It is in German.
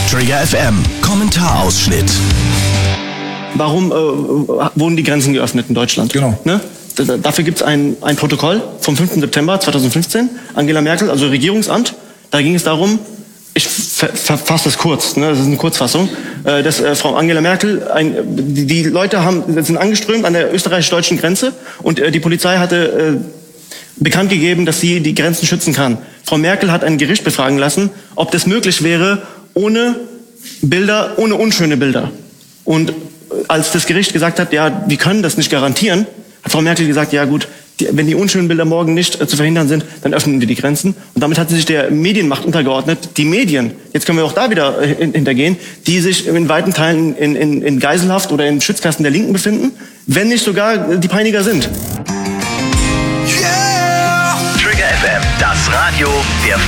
Trigger FM, Kommentarausschnitt. Warum wurden die Grenzen geöffnet in Deutschland? Genau. Ne? Dafür gibt es ein Protokoll vom 5. September 2015, Angela Merkel, also Regierungsamt. Da ging es darum, ich verfasse das kurz, ne? Das ist eine Kurzfassung, dass Frau Angela Merkel, die Leute sind angeströmt an der österreichisch-deutschen Grenze und die Polizei hatte bekannt gegeben, dass sie die Grenzen schützen kann. Frau Merkel hat ein Gericht befragen lassen, ob das möglich wäre, ohne unschöne Bilder. Und als das Gericht gesagt hat, ja, wir können das nicht garantieren, hat Frau Merkel gesagt, ja gut, wenn die unschönen Bilder morgen nicht zu verhindern sind, dann öffnen wir die Grenzen. Und damit hat sie sich der Medienmacht untergeordnet. Die Medien, jetzt können wir auch da wieder hintergehen, die sich in weiten Teilen in Geiselhaft oder in Schützkasten der Linken befinden, wenn nicht sogar die Peiniger sind. Trigger FM, das Radio der